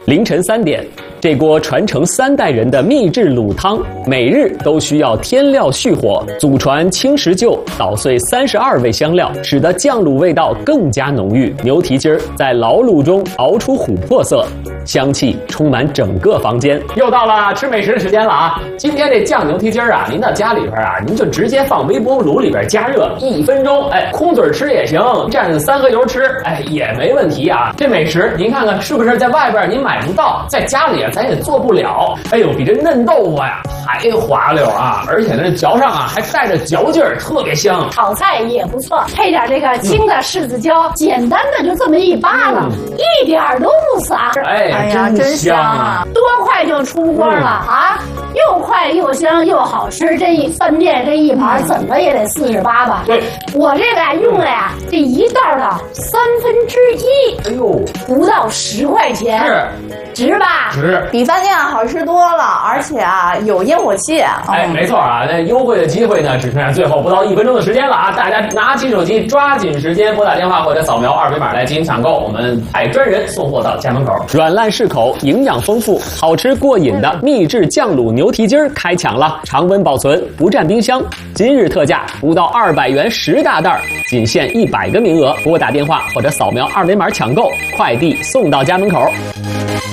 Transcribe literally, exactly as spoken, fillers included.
凌晨三点，这锅传承三代人的秘制卤汤，每日都需要添料续火，祖传青石臼捣碎三十二味香料，使得酱卤味道更加浓郁。牛蹄筋儿在老卤中熬出琥珀色，香气充满整个房间。又到了吃美食的时间了啊！今天这酱牛蹄筋儿啊，您到家里边啊，您就直接放微波炉里边加热一分钟，哎，空嘴吃也行，蘸三合油吃，哎，也没问题啊。这美食您看看是不是在外边您买不到，在家里啊咱也做不了。哎呦，比这嫩豆腐呀还滑溜啊！而且呢，嚼上啊还带着嚼劲儿，特别香。 炒菜也不错，配点这个青的柿子椒，嗯、简单的就这么一扒拉，嗯、一点都不洒。 哎， 哎呀，真香啊！ 多快就出锅了、嗯、啊！又快又香又好吃。这一饭店这一盘怎么也得四十八吧？ 对， 我这个用了呀，这一道的三分之一， 哎呦， 不到十块钱， 是值吧？ 值， 比饭店好吃多了，而且啊有烟火气。 哎，没错啊，那优惠的机会呢，只剩下最后不到一分钟的时间了啊！大家拿起手机，抓紧时间拨打电话或者扫描二维码来进行抢购，我们派专人送货到家门口。软烂适口，营养丰富，好吃过瘾的秘制酱卤牛蹄筋儿开抢了，常温保存，不占冰箱。今日特价不到二百元十大袋，仅限一百个名额，拨打电话或者扫描二维码抢购，快递送到家门口。